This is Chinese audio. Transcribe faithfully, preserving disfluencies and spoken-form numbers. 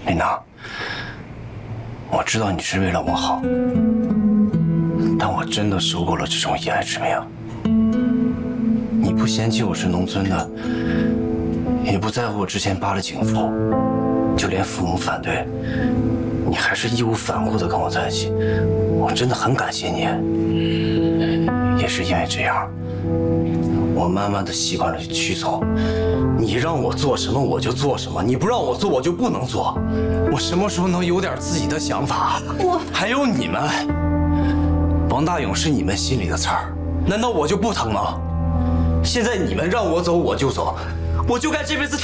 琳娜，我知道你是为了我好，但我真的受够了这种以爱之名。你不嫌弃我是农村的，也不在乎我之前扒了警服，就连父母反对，你还是义无反顾地跟我在一起，我真的很感谢你。也是因为这样，我慢慢的习惯了屈从。你让我做什么我就做什么，你不让我做我就不能做。我什么时候能有点自己的想法？我还有你们，王大勇是你们心里的刺儿，难道我就不疼吗？现在你们让我走我就走，我就该这辈子。